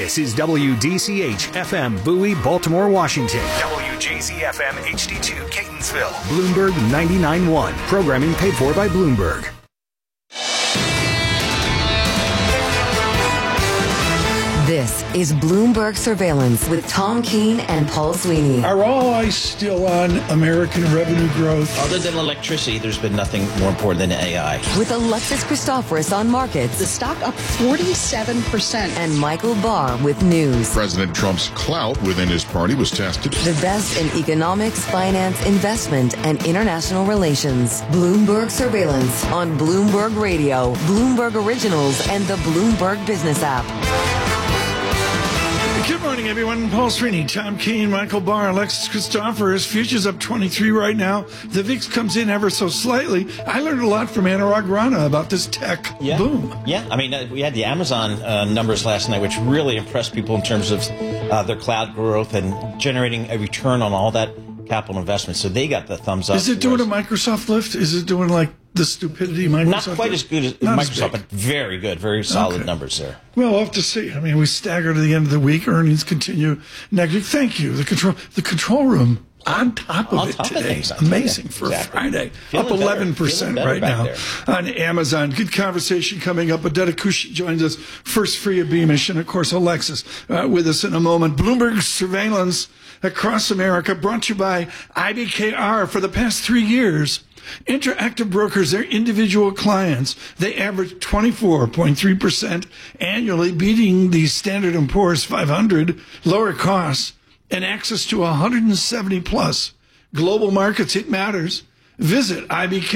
This is WDCH FM Bowie, Baltimore, Washington. WJZ FM HD2 Catonsville. Bloomberg 99.1. Programming paid for by Bloomberg. This is Bloomberg Surveillance with Tom Keene and Paul Sweeney. Are all eyes still on American revenue growth? Other than electricity, there's been nothing more important than AI. With Alexis Christoforous on markets. The stock up 47%. And Michael Barr with news. President Trump's clout within his party was tested. The best in economics, finance, investment, and international relations. Bloomberg Surveillance on Bloomberg Radio, Bloomberg Originals, and the Bloomberg Business app. Good morning, everyone. Paul Sweeney, Tom Keene, Michael Barr, Alexis Christoforous. Futures up 23 right now. The VIX comes in ever so slightly. I learned a lot from Anurag Rana about this tech boom. Yeah, I mean, we had the Amazon numbers last night, which really impressed people in terms of their cloud growth and generating a return on all that capital investment. So they got the thumbs up. Is it doing a Microsoft lift? Is it doing like the stupidity Microsoft? Not quite as good as Microsoft, but very good, very solid numbers there. Well, we'll have to see. I mean, we stagger to the end of the week. Earnings continue next week. Thank you. The control room on top of it today. Amazing for a Friday. Up 11% right now on Amazon. Good conversation coming up. Odetta Kushi joins us. First free of Beamish. And, of course, Alexis with us in a moment. Bloomberg Surveillance across America brought to you by IBKR. For the past 3 years, Interactive Brokers, their individual clients, they average 24.3% annually, beating the Standard & Poor's 500, lower costs, and access to 170 plus global markets. It matters. Visit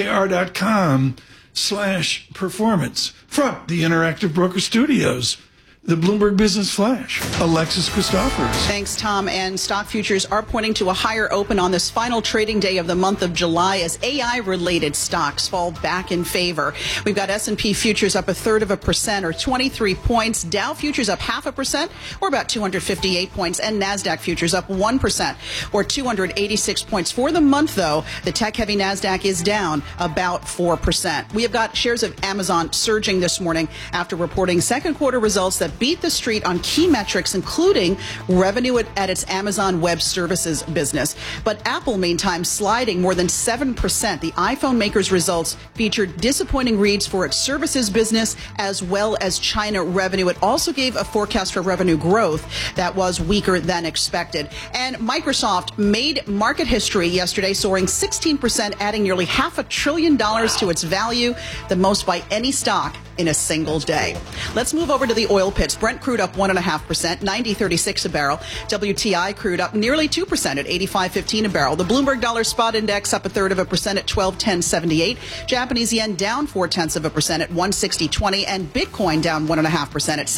ibkr.com/performance. From the Interactive Broker Studios, the Bloomberg Business Flash, Alexis Christoforous. Thanks, Tom. And stock futures are pointing to a higher open on this final trading day of the month of July as AI-related stocks fall back in favor. We've got S&P futures up 1/3% or 23 points. Dow futures up 0.5% or about 258 points. And NASDAQ futures up 1% or 286 points. For the month, though, the tech-heavy NASDAQ is down about 4%. We have got shares of Amazon surging this morning after reporting second quarter results that beat the street on key metrics, including revenue at its Amazon Web Services business. But Apple, meantime, sliding more than 7%. The iPhone maker's results featured disappointing reads for its services business as well as China revenue. It also gave a forecast for revenue growth that was weaker than expected. And Microsoft made market history yesterday, soaring 16%, adding nearly $500 billion to its value, the most by any stock in a single day. Let's move over to the oil pits. Brent crude up 1.5%, 90.36 a barrel. WTI crude up nearly 2% at 85.15 a barrel. The Bloomberg Dollar Spot Index up 1/3% at 1210.78. Japanese yen down 0.4% at 160.20, and Bitcoin down 1.5% at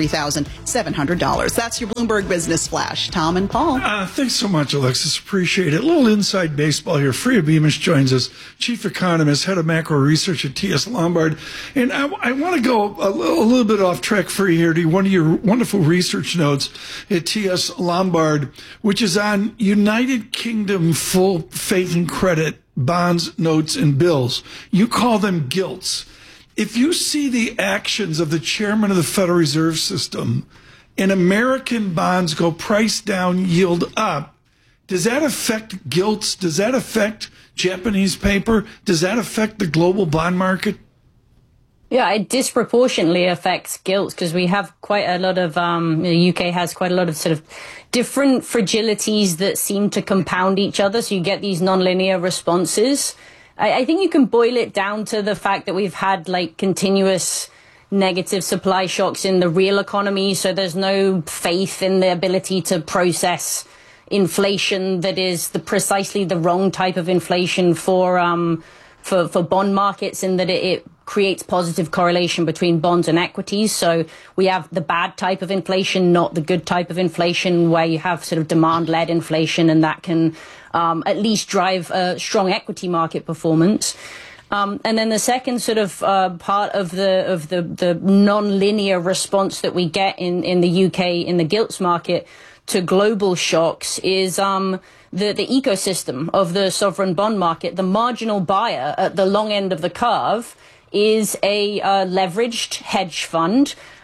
$63,700. That's your Bloomberg Business Flash. Tom and Paul. Thanks so much, Alexis. Appreciate it. A little inside baseball here. Freya Beamish joins us, chief economist, head of macro research at TS Lombard. And I want to go a little bit off track for you here to one of your wonderful research notes at TS Lombard, which is on United Kingdom full faith and credit bonds, notes, and bills. You call them gilts. If you see the actions of the chairman of the Federal Reserve System and American bonds go price down, yield up, does that affect gilts? Does that affect Japanese paper? Does that affect the global bond market? Yeah, it disproportionately affects gilts because we have quite a lot of, the UK has quite a lot of sort of different fragilities that seem to compound each other. So you get these nonlinear responses. I think you can boil it down to the fact that we've had like continuous negative supply shocks in the real economy. So there's no faith in the ability to process inflation that is precisely the wrong type of inflation for bond markets, in that it creates positive correlation between bonds and equities. So we have the bad type of inflation, not the good type of inflation, where you have sort of demand-led inflation, and that can at least drive a strong equity market performance. And then the second sort of part of the non-linear response that we get in the UK in the gilts market to global shocks is the ecosystem of the sovereign bond market. The marginal buyer at the long end of the curve is a leveraged hedge fund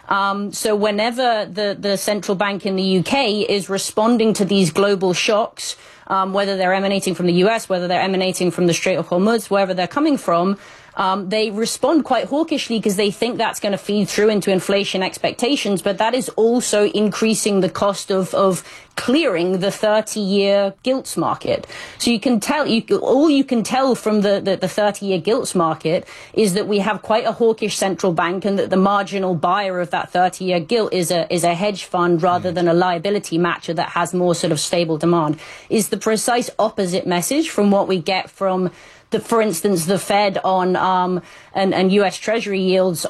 So whenever the central bank in the UK is responding to these global shocks, whether they're emanating from the US, whether they're emanating from the Strait of Hormuz, wherever they're coming from, they respond quite hawkishly because they think that's going to feed through into inflation expectations, but that is also increasing the cost of clearing the 30-year gilts market. So you can tell, all you can tell from the 30-year gilts market is that we have quite a hawkish central bank, and that the marginal buyer of that 30-year gilt is a hedge fund rather than a liability matcher that has more sort of stable demand. Is the precise opposite message from what we get from for instance, the Fed on and U.S. Treasury yields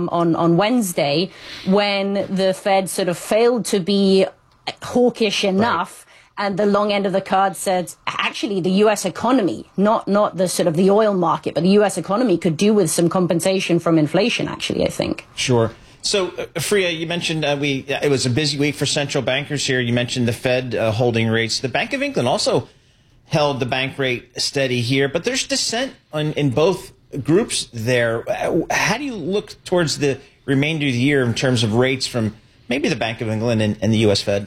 on Wednesday, when the Fed sort of failed to be hawkish enough, right, and the long end of the card said, actually, the U.S. economy, not the sort of the oil market, but the U.S. economy could do with some compensation from inflation. Actually, I think. Sure. So, Freya, you mentioned it was a busy week for central bankers here. You mentioned the Fed holding rates. The Bank of England also held the bank rate steady here, but there's dissent in both groups there. How do you look towards the remainder of the year in terms of rates from maybe the Bank of England and the U.S. Fed?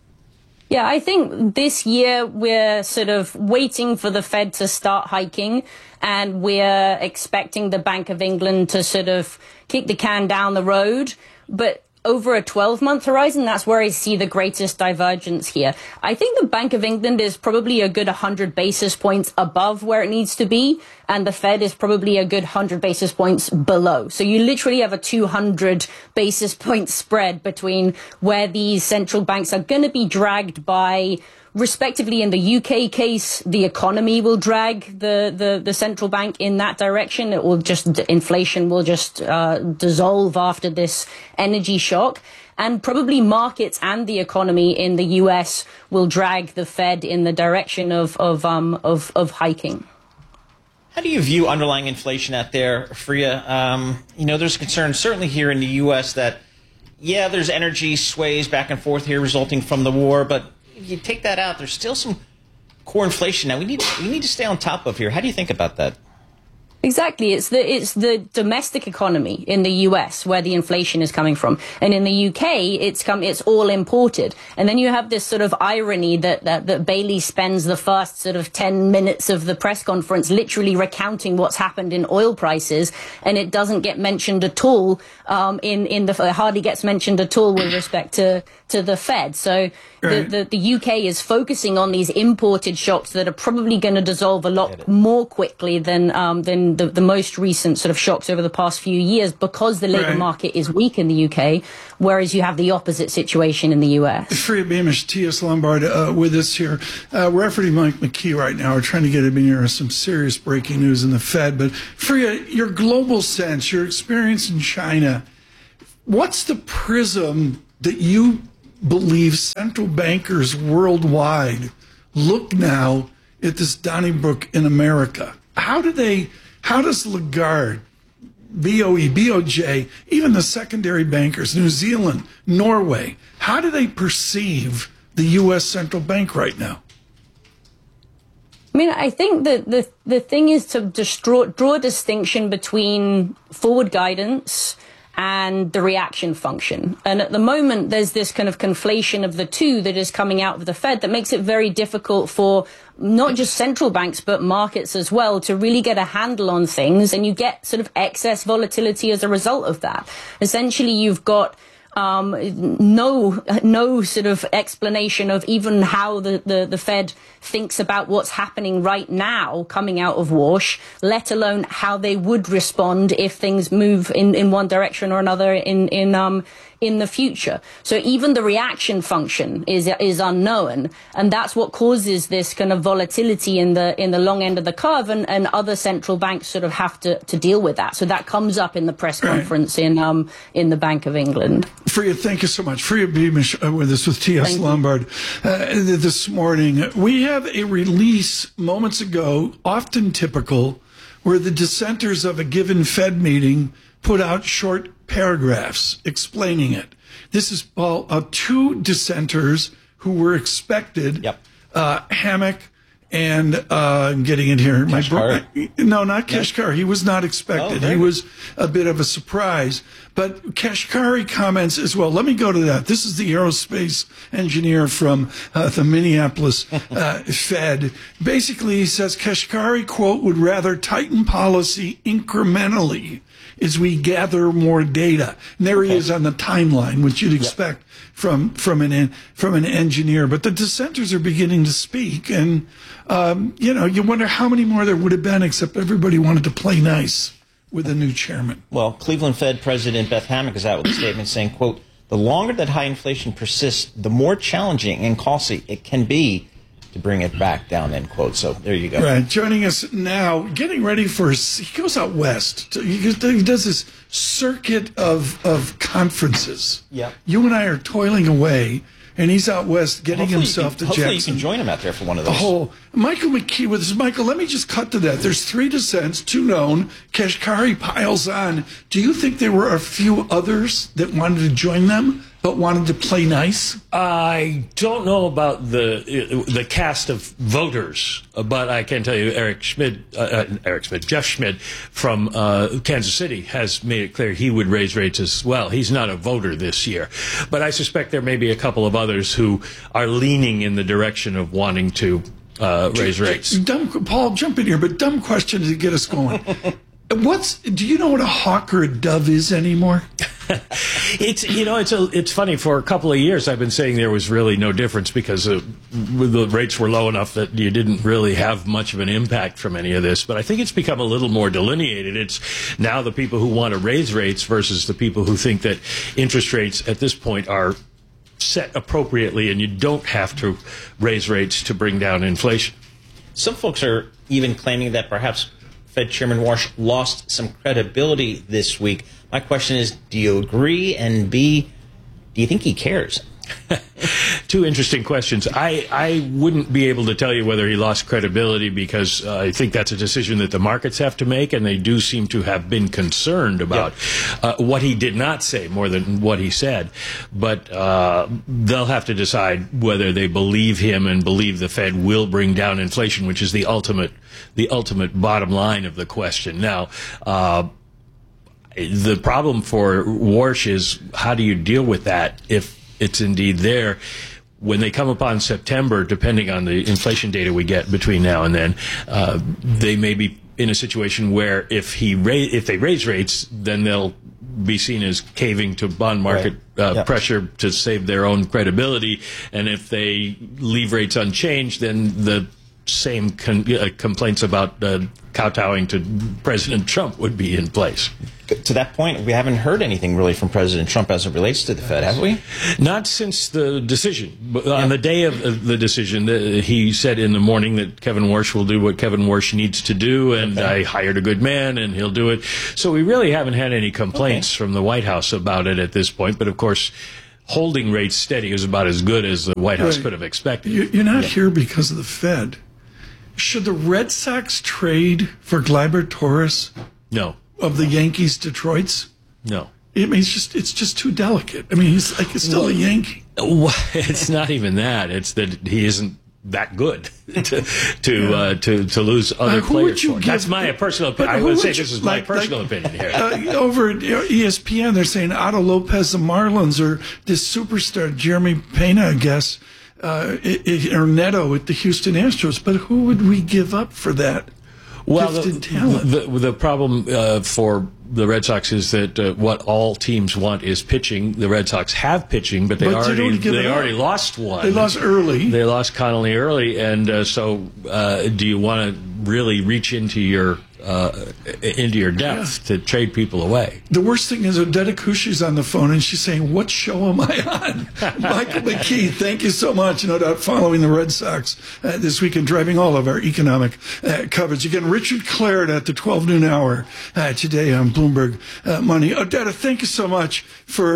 Yeah, I think this year we're sort of waiting for the Fed to start hiking, and we're expecting the Bank of England to sort of kick the can down the road. But over a 12-month horizon, that's where I see the greatest divergence here. I think the Bank of England is probably a good 100 basis points above where it needs to be, and the Fed is probably a good 100 basis points below. So you literally have a 200 basis point spread between where these central banks are going to be dragged by. Respectively, in the UK case, the economy will drag the central bank in that direction. It will just, inflation will just dissolve after this energy shock. And probably markets and the economy in the US will drag the Fed in the direction of hiking. How do you view underlying inflation out there, Freya? There's concern certainly here in the US that, yeah, there's energy sways back and forth here resulting from the war, but if you take that out, there's still some core inflation now we need to stay on top of here. How do you think about that? Exactly. It's the domestic economy in the US where the inflation is coming from. And in the UK, it's all imported. And then you have this sort of irony that Bailey spends the first sort of 10 minutes of the press conference literally recounting what's happened in oil prices, and it doesn't get mentioned at all hardly gets mentioned at all with respect to the Fed. So the UK is focusing on these imported shocks that are probably going to dissolve a lot more quickly than the most recent sort of shocks over the past few years, because the labour market is weak in the UK, whereas you have the opposite situation in the US. Freya Beamish, T.S. Lombard with us here. We're efforting Mike McKee right now. We're trying to get him in here some serious breaking news in the Fed. But Freya, your global sense, your experience in China, what's the prism that you believe central bankers worldwide look now at this Donnybrook in America? How does Lagarde, BOE, BOJ, even the secondary bankers, New Zealand, Norway, how do they perceive the U.S. central bank right now? I mean, I think that the thing is to draw a distinction between forward guidance and the reaction function. And at the moment, there's this kind of conflation of the two that is coming out of the Fed that makes it very difficult for not just central banks, but markets as well, to really get a handle on things. And you get sort of excess volatility as a result of that. Essentially, you've got no sort of explanation of even how the Fed thinks about what's happening right now coming out of Wash, let alone how they would respond if things move in one direction or another in the future. So even the reaction function is unknown, and that's what causes this kind of volatility in the long end of the curve, and other central banks sort of have to deal with that. So that comes up in the press conference in the Bank of England. Freya, thank you so much. Freya Beamish with us with T.S. Lombard this morning. We have a release moments ago, often typical, where the dissenters of a given Fed meeting put out short paragraphs explaining it. This is two dissenters who were expected, Hammack And getting in here, no, not Kashkari. No? He was not expected. He was a bit of a surprise. But Kashkari comments as well. Let me go to that. This is the aerospace engineer from the Minneapolis Fed. Basically, he says Kashkari, quote, would rather tighten policy incrementally as we gather more data. And there he is on the timeline, which you'd expect from an engineer. But the dissenters are beginning to speak, and you wonder how many more there would have been, except everybody wanted to play nice with the new chairman. Well, Cleveland Fed President Beth Hammack is out with a statement saying, quote, the longer that high inflation persists, the more challenging and costly it can be to bring it back down, end quote. So there you go. Right. Joining us now, getting ready for, he goes out west. He does this circuit of conferences. Yeah. You and I are toiling away, and he's out west getting himself to Jackson. Hopefully you can join him out there for one of those. Michael McKee with us. Michael, let me just cut to that. There's 3 dissents, 2 known. Kashkari piles on. Do you think there were a few others that wanted to join them but wanted to play nice? I don't know about the cast of voters, but I can tell you Jeff Schmid from Kansas City has made it clear he would raise rates as well. He's not a voter this year. But I suspect there may be a couple of others who are leaning in the direction of wanting to raise rates. Paul, jump in here, but dumb question to get us going. Do you know what a hawk or a dove is anymore? It's funny. For a couple of years, I've been saying there was really no difference because the rates were low enough that you didn't really have much of an impact from any of this. But I think it's become a little more delineated. It's now the people who want to raise rates versus the people who think that interest rates at this point are set appropriately and you don't have to raise rates to bring down inflation. Some folks are even claiming that perhaps Fed Chairman Warsh lost some credibility this week. My question is, do you agree? And B, do you think he cares? Two interesting questions. I wouldn't be able to tell you whether he lost credibility because I think that's a decision that the markets have to make, and they do seem to have been concerned about what he did not say more than what he said. But they'll have to decide whether they believe him and believe the Fed will bring down inflation, which is the ultimate bottom line of the question. Now, the problem for Warsh is how do you deal with that if it's indeed there? When they come upon September, depending on the inflation data we get between now and then, they may be in a situation where if they raise rates, then they'll be seen as caving to bond market pressure to save their own credibility. And if they leave rates unchanged, then the same complaints about kowtowing to President Trump would be in place. To that point, we haven't heard anything really from President Trump as it relates to the Fed, have we? Not since the decision. But on the day of the decision, he said in the morning that Kevin Warsh will do what Kevin Warsh needs to do, and I hired a good man, and he'll do it. So we really haven't had any complaints from the White House about it at this point. But, of course, holding rates steady is about as good as the White House could have expected. You're not here because of the Fed. Should the Red Sox trade for Gleyber Torres? No. Of the Yankees Detroits? No. I mean, it's just too delicate. I mean, he's still a Yankee. It's not even that. It's that he isn't that good to lose other players for. That's my personal opinion. I would say this is my personal opinion here. Over at ESPN, they're saying Otto Lopez, the Marlins, or this superstar Jeremy Pena, I guess, or Neto at the Houston Astros. But who would we give up for that? Well, the problem for the Red Sox is that what all teams want is pitching. The Red Sox have pitching, but they already lost one. They lost early. They lost Connolly early, and so do you want to really reach into your depth to trade people away? The worst thing is Odetta Cushy's on the phone, and she's saying, "What show am I on?" Michael McKee, thank you so much. No doubt following the Red Sox this week and driving all of our economic coverage. Again, Richard Claret at the 12 noon hour today on Bloomberg Money. Odetta, thank you so much for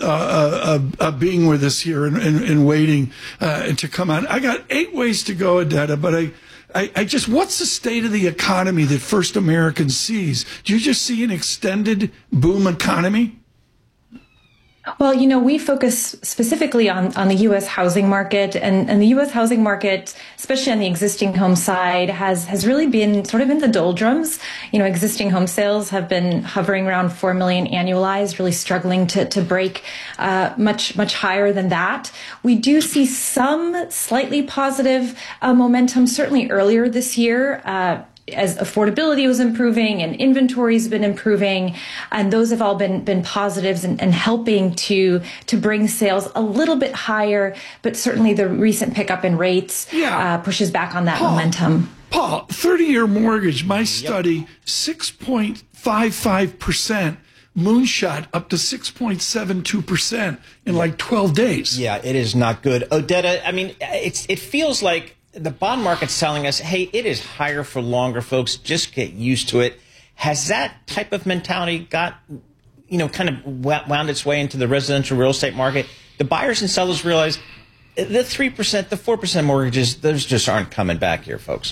being with us here and waiting to come on. I got 8 ways to go, Odetta, but I just, what's the state of the economy that First American sees? Do you just see an extended boom economy? Well, we focus specifically on the U.S. housing market, and the U.S. housing market, especially on the existing home side, has really been sort of in the doldrums. Existing home sales have been hovering around 4 million annualized, really struggling to break much higher than that. We do see some slightly positive momentum, certainly earlier this year, as affordability was improving and inventory's been improving, and those have all been positives and helping to bring sales a little bit higher. But certainly the recent pickup in rates pushes back on that momentum. Paul, 30-year mortgage, my study, 6.55%. Moonshot up to 6.72% in like 12 days. Yeah, it is not good. Odetta, I mean, it feels like the bond market's telling us, hey, it is higher for longer, folks. Just get used to it. Has that type of mentality got, kind of wound its way into the residential real estate market? The buyers and sellers realize the 3%, the 4% mortgages, those just aren't coming back here, folks.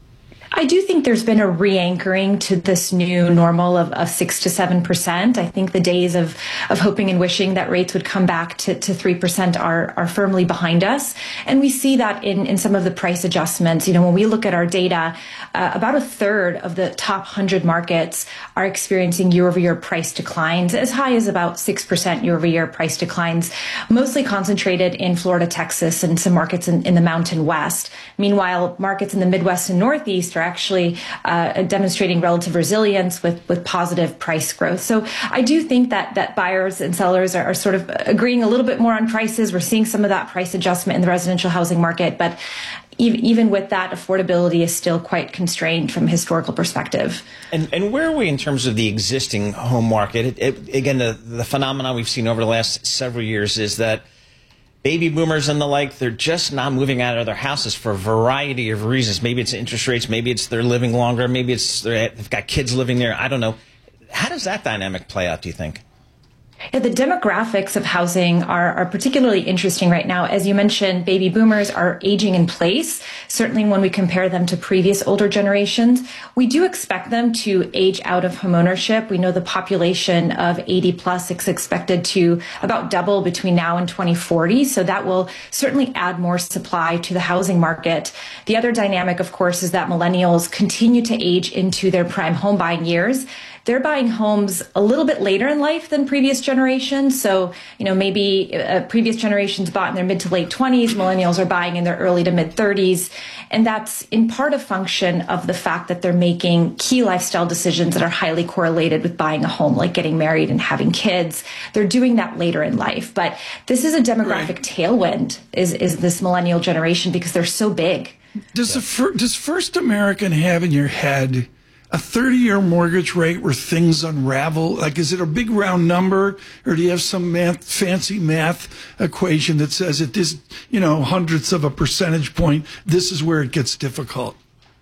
I do think there's been a re-anchoring to this new normal of 6 to 7%. I think the days of hoping and wishing that rates would come back to 3% are firmly behind us. And we see that in some of the price adjustments. When we look at our data, about a third of the top 100 markets are experiencing year-over-year price declines, as high as about 6% year-over-year price declines, mostly concentrated in Florida, Texas, and some markets in the Mountain West. Meanwhile, markets in the Midwest and Northeast are actually demonstrating relative resilience with positive price growth. So I do think that buyers and sellers are sort of agreeing a little bit more on prices. We're seeing some of that price adjustment in the residential housing market, but even with that, affordability is still quite constrained from a historical perspective. And where are we in terms of the existing home market? Again, the phenomenon we've seen over the last several years is that baby boomers and the like, they're just not moving out of their houses for a variety of reasons. Maybe it's interest rates. Maybe it's they're living longer. Maybe it's they've got kids living there. I don't know. How does that dynamic play out, do you think? Yeah, the demographics of housing are particularly interesting right now. As you mentioned, baby boomers are aging in place, certainly when we compare them to previous older generations. We do expect them to age out of homeownership. We know the population of 80 plus is expected to about double between now and 2040. So that will certainly add more supply to the housing market. The other dynamic, of course, is that millennials continue to age into their prime home buying years. They're buying homes a little bit later in life than previous generations. So, maybe previous generations bought in their mid to late 20s. Millennials are buying in their early to mid 30s. And that's in part a function of the fact that they're making key lifestyle decisions that are highly correlated with buying a home, like getting married and having kids. They're doing that later in life. But this is a demographic tailwind, is this millennial generation, because they're so big. Does First American have in your head a 30-year mortgage rate where things unravel? Like, is it a big round number, or do you have some fancy math equation that says at this, hundredths of a percentage point, this is where it gets difficult?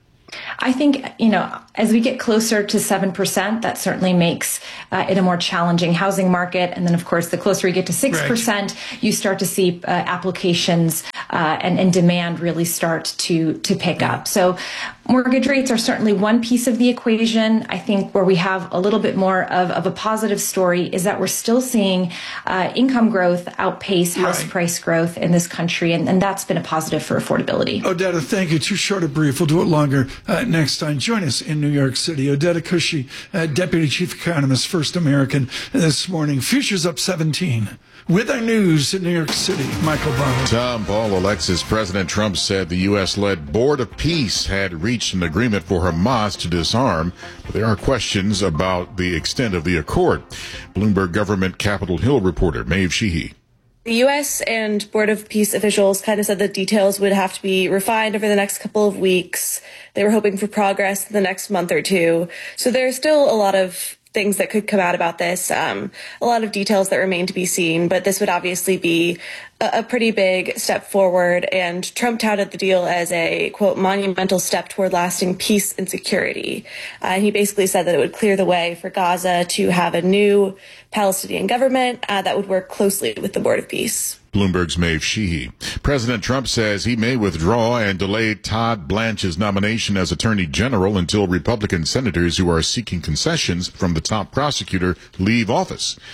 I think, as we get closer to 7%, that certainly makes it a more challenging housing market. And then, of course, the closer we get to 6%, you start to see applications and demand really start to pick up. So mortgage rates are certainly one piece of the equation. I think where we have a little bit more of a positive story is that we're still seeing income growth outpace house price growth in this country. And that's been a positive for affordability. Odetta, thank you. Too short a brief. We'll do it longer next time. Join us in New York City. Odetta Cushy, Deputy Chief Economist, First American, this morning. Futures up 17. With our news in New York City, Michael Barr. Tom Paul, Alexis, President Trump said the U.S.-led Board of Peace had reached an agreement for Hamas to disarm, but there are questions about the extent of the accord. Bloomberg government Capitol Hill reporter Maeve Sheehy. The U.S. and Board of Peace officials kind of said the details would have to be refined over the next couple of weeks. They were hoping for progress in the next month or two. So there's still a lot of things that could come out about this, a lot of details that remain to be seen, but this would obviously be a pretty big step forward. And Trump touted the deal as a, quote, monumental step toward lasting peace and security. And he basically said that it would clear the way for Gaza to have a new Palestinian government that would work closely with the Board of Peace. Bloomberg's Maeve Sheehy. President Trump says he may withdraw and delay Todd Blanche's nomination as Attorney General until Republican senators who are seeking concessions from the top prosecutor leave office.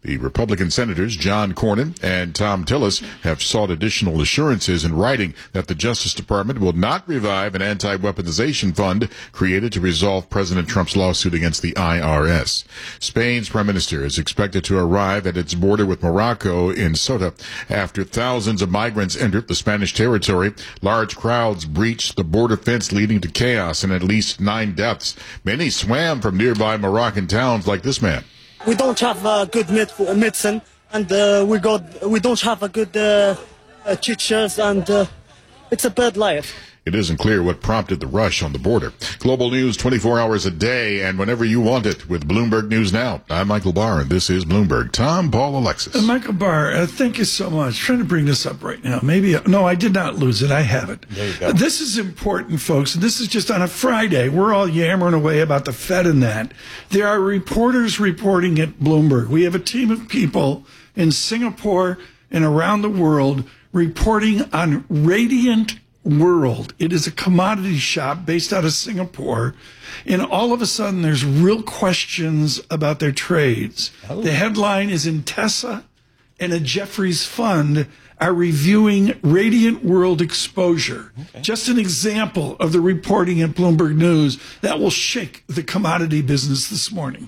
The Republican senators John Cornyn and Tom Tillis have sought additional assurances in writing that the Justice Department will not revive an anti-weaponization fund created to resolve President Trump's lawsuit against the IRS. Spain's prime minister is expected to arrive at its border with Morocco in Ceuta after thousands of migrants entered the Spanish territory. Large crowds breached the border fence, leading to chaos and at least 9 deaths. Many swam from nearby Moroccan towns like this man. We don't have good medicine, and we don't have a good teachers, and it's a bad life. It isn't clear what prompted the rush on the border. Global news 24 hours a day and whenever you want it with Bloomberg News Now. I'm Michael Barr, and this is Bloomberg. Tom, Paul, Alexis. Michael Barr, thank you so much. I'm trying to bring this up right now. No, I did not lose it. I have it. There you go. This is important, folks. This is just on a Friday. We're all yammering away about the Fed and that. There are reporters reporting at Bloomberg. We have a team of people in Singapore and around the world reporting on Radiant World. It is a commodity shop based out of Singapore, and all of a sudden there's real questions about their trades. The headline is Intesa and a Jefferies fund are reviewing Radiant World exposure. Just an example of the reporting at Bloomberg News that will shake the commodity business this morning.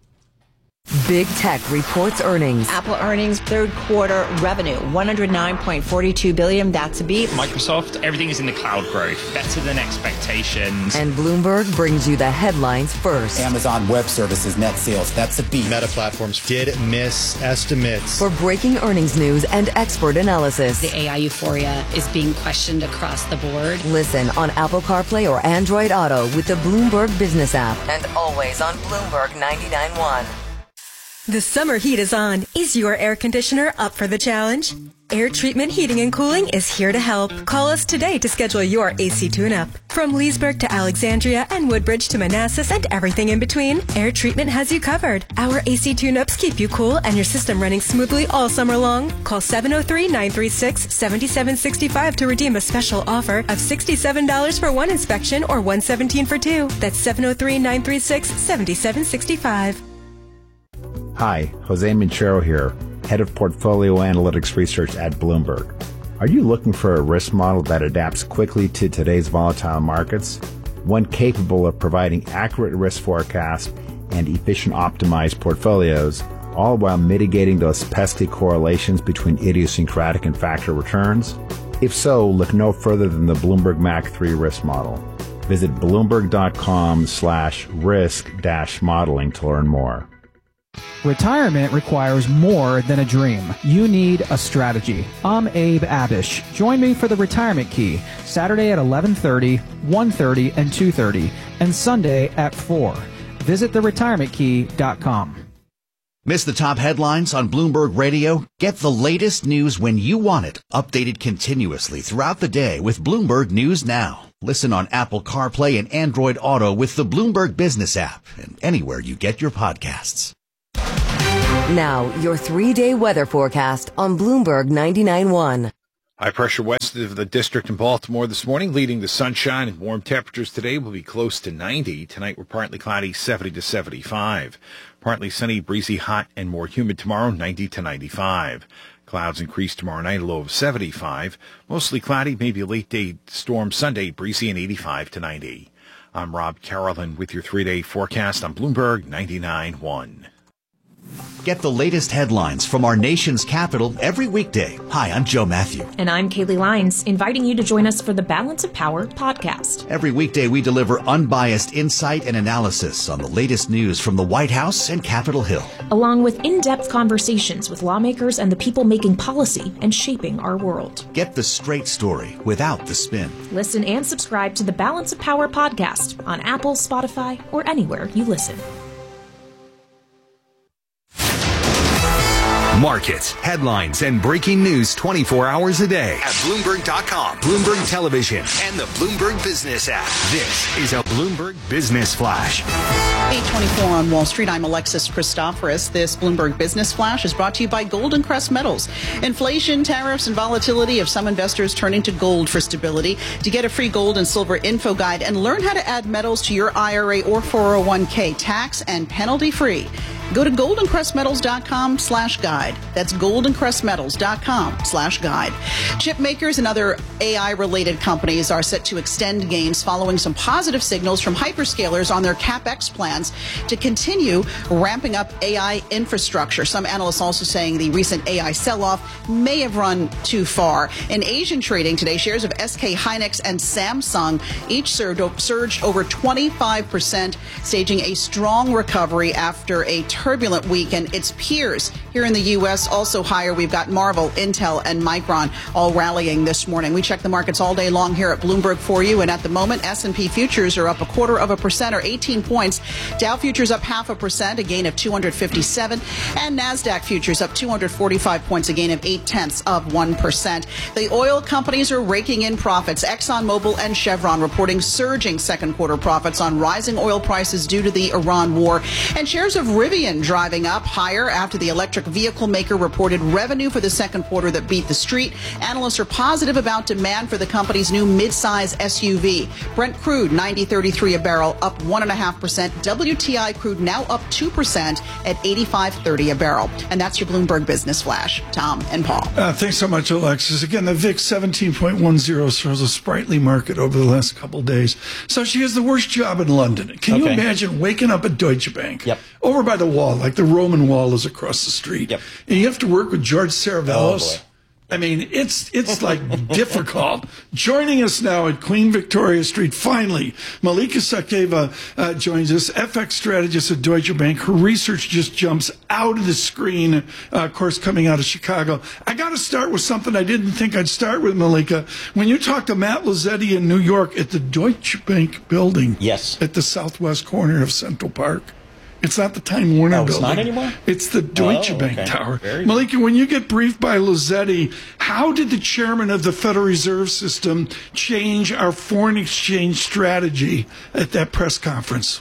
Big Tech reports earnings. Apple earnings, third quarter revenue, $109.42 billion. That's a beat. Microsoft, everything is in the cloud growth, better than expectations. And Bloomberg brings you the headlines first. Amazon Web Services net sales, that's a beat. Meta Platforms did miss estimates. For breaking earnings news and expert analysis. The AI euphoria is being questioned across the board. Listen on Apple CarPlay or Android Auto with the Bloomberg Business app. And always on Bloomberg 99.1. The summer heat is on. Is your air conditioner up for the challenge? Air Treatment Heating and Cooling is here to help. Call us today to schedule your AC tune-up. From Leesburg to Alexandria and Woodbridge to Manassas and everything in between, Air Treatment has you covered. Our AC tune-ups keep you cool and your system running smoothly all summer long. Call 703-936-7765 to redeem a special offer of $67 for one inspection or $117 for two. That's 703-936-7765. Hi, Jose Minchero here, Head of Portfolio Analytics Research at Bloomberg. Are you looking for a risk model that adapts quickly to today's volatile markets? One capable of providing accurate risk forecasts and efficient optimized portfolios, all while mitigating those pesky correlations between idiosyncratic and factor returns? If so, look no further than the Bloomberg Mac 3 risk model. Visit bloomberg.com/risk-modeling to learn more. Retirement requires more than a dream. You need a strategy. I'm Abe Abish. Join me for the Retirement Key, Saturday at 11:30, 1:30, and 2:30, and Sunday at 4. Visit theretirementkey.com. Miss the top headlines on Bloomberg Radio? Get the latest news when you want it, updated continuously throughout the day with Bloomberg News Now. Listen on Apple CarPlay and Android Auto with the Bloomberg Business app and anywhere you get your podcasts. Now, your 3-day weather forecast on Bloomberg 99.1. High pressure west of the district in Baltimore this morning, leading to sunshine and warm temperatures today will be close to 90. Tonight we're partly cloudy, 70 to 75. Partly sunny, breezy, hot, and more humid tomorrow, 90 to 95. Clouds increase tomorrow night, a low of 75. Mostly cloudy, maybe a late day storm Sunday, breezy and 85 to 90. I'm Rob Carolyn with your 3-day forecast on Bloomberg 99.1. Get the latest headlines from our nation's capital every weekday. Hi, I'm Joe Matthew. And I'm Kaylee Lyons, inviting you to join us for the Balance of Power podcast. Every weekday, we deliver unbiased insight and analysis on the latest news from the White House and Capitol Hill, along with in-depth conversations with lawmakers and the people making policy and shaping our world. Get the straight story without the spin. Listen and subscribe to the Balance of Power podcast on Apple, Spotify, or anywhere you listen. Markets, headlines, and breaking news 24 hours a day at Bloomberg.com, Bloomberg Television, and the Bloomberg Business app. This is a Bloomberg Business Flash. 8:24 on Wall Street. I'm Alexis Christoforous. This Bloomberg Business Flash is brought to you by Golden Crest Metals. Inflation, tariffs, and volatility have some investors turning to gold for stability. To get a free gold and silver info guide and learn how to add metals to your IRA or 401k tax and penalty free, Go to goldencrestmetals.com/guide. That's goldencrestmetals.com/guide. Chip makers and other AI-related companies are set to extend gains following some positive signals from hyperscalers on their CapEx plans to continue ramping up AI infrastructure. Some analysts also saying the recent AI sell-off may have run too far. In Asian trading today, shares of SK Hynix and Samsung each surged over 25%, staging a strong recovery after a turbulent week. And its peers here in the U.S. also higher. We've got Marvell, Intel, and Micron all rallying this morning. We check the markets all day long here at Bloomberg for you. And at the moment, S&P futures are up 0.25% or 18 points. Dow futures up 0.5%, a gain of 257. And NASDAQ futures up 245 points, a gain of 0.8%. The oil companies are raking in profits. ExxonMobil and Chevron reporting surging second quarter profits on rising oil prices due to the Iran war. And shares of Rivian driving up higher after the electric vehicle maker reported revenue for the second quarter that beat the street. Analysts are positive about demand for the company's new midsize SUV. Brent crude 90.33 a barrel, up 1.5%. WTI crude now up 2% at 85.30 a barrel. And that's your Bloomberg Business Flash. Tom and Paul. Thanks so much, Alexis. Again, the VIX 17.10 shows a sprightly market over the last couple of days. So she has the worst job in London. Can you imagine waking up at Deutsche Bank over by the wall, like the Roman wall is across the street, and you have to work with George Saravelos? I mean, it's like difficult. Joining us now at Queen Victoria Street, finally, Malika Sakeva joins us, FX strategist at Deutsche Bank. Her research just jumps out of the screen, of course, coming out of Chicago. I got to start with something I didn't think I'd start with, Malika. When you talk to Matt Lazzetti in New York at the Deutsche Bank building, at the southwest corner of Central Park, it's not the Time Warner building. It's not anymore? It's the Deutsche Bank Tower. Malika, when you get briefed by Lazzetti, how did the chairman of the Federal Reserve System change our foreign exchange strategy at that press conference?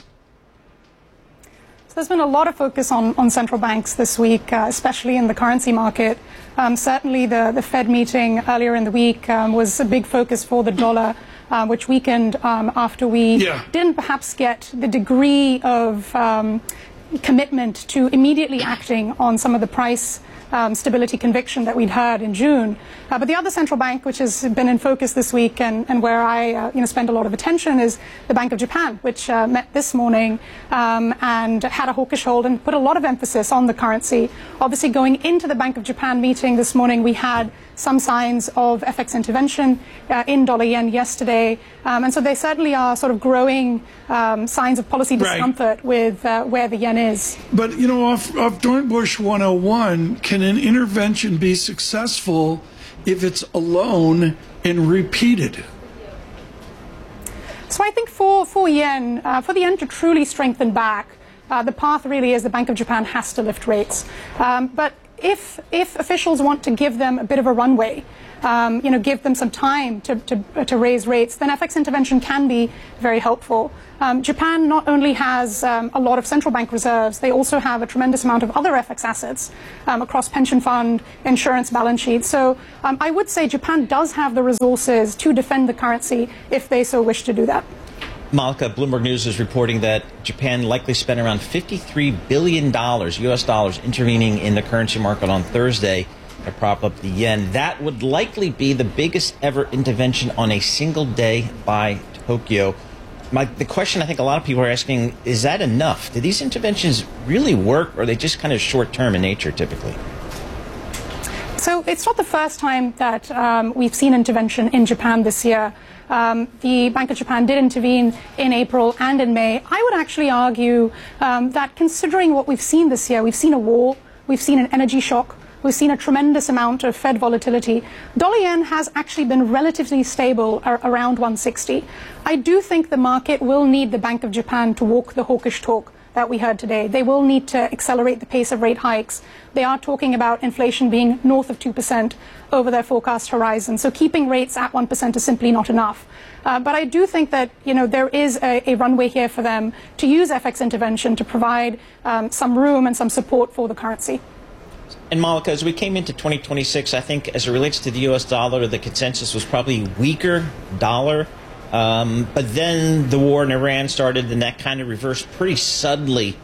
So there's been a lot of focus on central banks this week, especially in the currency market. Certainly the Fed meeting earlier in the week was a big focus for the dollar, which weakened after we didn't perhaps get the degree of commitment to immediately acting on some of the price stability conviction that we'd heard in June. But the other central bank, which has been in focus this week and where I spend a lot of attention, is the Bank of Japan, which met this morning and had a hawkish hold and put a lot of emphasis on the currency. Obviously, going into the Bank of Japan meeting this morning, we had some signs of FX intervention in dollar yen yesterday. And so they certainly are sort of growing signs of policy discomfort with where the yen is. But, off Dornbusch 101, can an intervention be successful if it's alone and repeated? So I think for yen, for the yen to truly strengthen back, the path really is the Bank of Japan has to lift rates. But if officials want to give them a bit of a runway, give them some time to raise rates, then FX intervention can be very helpful. Japan not only has a lot of central bank reserves, they also have a tremendous amount of other FX assets across pension fund, insurance balance sheets. So I would say Japan does have the resources to defend the currency if they so wish to do that. Malika, Bloomberg News is reporting that Japan likely spent around $53 billion US dollars intervening in the currency market on Thursday to prop up the yen. That would likely be the biggest ever intervention on a single day by Tokyo. The question I think a lot of people are asking, is that enough? Do these interventions really work, or are they just kind of short-term in nature typically? So it's not the first time that we've seen intervention in Japan this year. The Bank of Japan did intervene in April and in May. I would actually argue that considering what we've seen this year, we've seen a war, we've seen an energy shock, we've seen a tremendous amount of Fed volatility. Dollar yen has actually been relatively stable around 160. I do think the market will need the Bank of Japan to walk the hawkish talk that we heard today. They will need to accelerate the pace of rate hikes. They are talking about inflation being north of 2% over their forecast horizon. So keeping rates at 1% is simply not enough. But I do think that, there is a runway here for them to use FX intervention to provide some room and some support for the currency. And Malika, as we came into 2026, I think as it relates to the U.S. dollar, the consensus was probably weaker dollar. But then the war in Iran started, and that kind of reversed pretty suddenly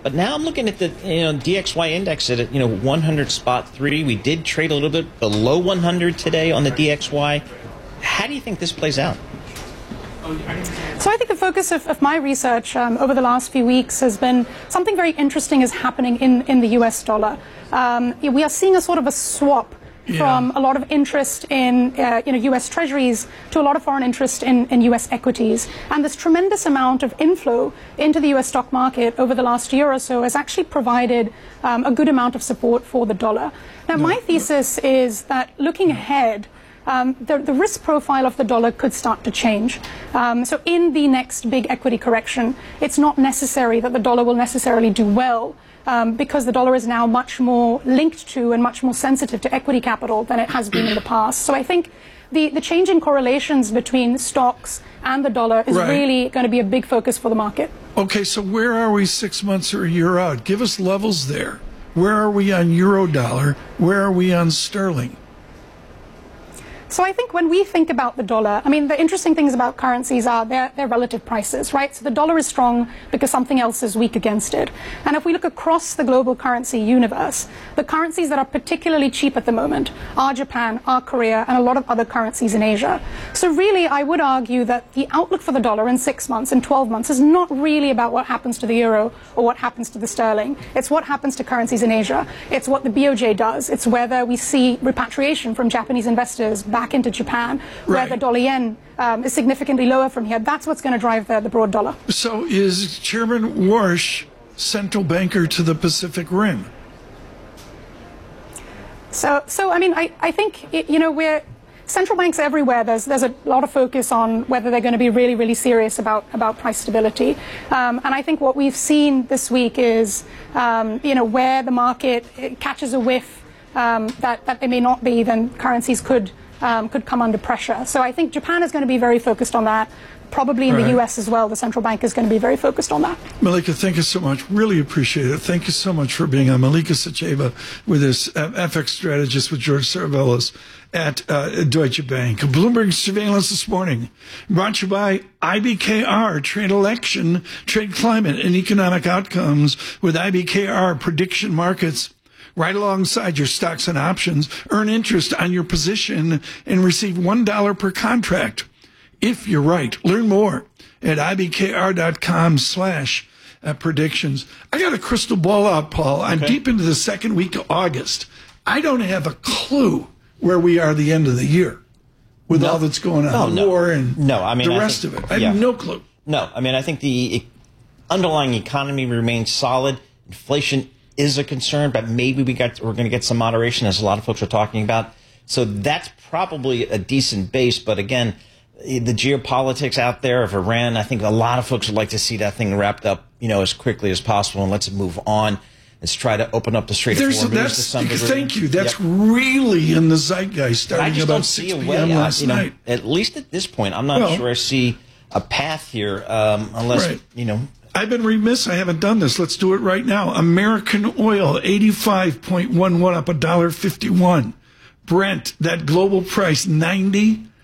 But now I'm looking at the DXY index at 100.3. We did trade a little bit below 100 today on the DXY. How do you think this plays out? So I think the focus of my research over the last few weeks has been something very interesting is happening in the US dollar. We are seeing a sort of a swap from a lot of interest in US treasuries to a lot of foreign interest in US equities. And this tremendous amount of inflow into the US stock market over the last year or so has actually provided a good amount of support for the dollar. Now, my thesis is that looking ahead, the risk profile of the dollar could start to change. So in the next big equity correction, it's not necessary that the dollar will necessarily do well because the dollar is now much more linked to and much more sensitive to equity capital than it has been in the past. So I think the change in correlations between stocks and the dollar is really going to be a big focus for the market. Okay, so where are we 6 months or a year out? Give us levels there. Where are we on euro dollar? Where are we on sterling? So I think when we think about the dollar, I mean, the interesting things about currencies are their relative prices, right? So the dollar is strong because something else is weak against it. And if we look across the global currency universe, the currencies that are particularly cheap at the moment are Japan, are Korea, and a lot of other currencies in Asia. So really, I would argue that the outlook for the dollar in 6 months and 12 months is not really about what happens to the euro or what happens to the sterling. It's what happens to currencies in Asia. It's what the BOJ does. It's whether we see repatriation from Japanese investors back into Japan, where the dollar yen is significantly lower from here. That's what's going to drive the broad dollar. So is Chairman Warsh central banker to the Pacific Rim? So I mean, I think, we're central banks everywhere. There's a lot of focus on whether they're going to be really, really serious about price stability. And I think what we've seen this week is, where the market catches a whiff that they may not be, then currencies could come under pressure. So I think Japan is going to be very focused on that. Probably in the U.S. as well, the central bank is going to be very focused on that. Malika, thank you so much. Really appreciate it. Thank you so much for being on. Malika Sacheva with us, FX strategist with George Saravelis at Deutsche Bank. Bloomberg Surveillance this morning brought to you by IBKR, trade election, trade climate, and economic outcomes with IBKR prediction markets. Right alongside your stocks and options, earn interest on your position and receive $1 per contract. If you're right, learn more at ibkr.com/predictions. I got a crystal ball out, Paul. I'm deep into the second week of August. I don't have a clue where we are the end of the year with all that's going on, war and the rest of it. I have no clue. No, I mean, I think the underlying economy remains solid. Inflation is a concern, but maybe we're going to get some moderation, as a lot of folks are talking about. So that's probably a decent base. But again, the geopolitics out there of Iran, I think a lot of folks would like to see that thing wrapped up, as quickly as possible, and let's move on. Let's try to open up the Strait of Hormuz to some degree. Thank you. That's really in the zeitgeist starting about 6 p.m. last night. At least at this point, I'm not sure I see a path here, unless, I've been remiss. I haven't done this. Let's do it right now. American oil, 85.11 up $1.51. Brent, that global price, 90.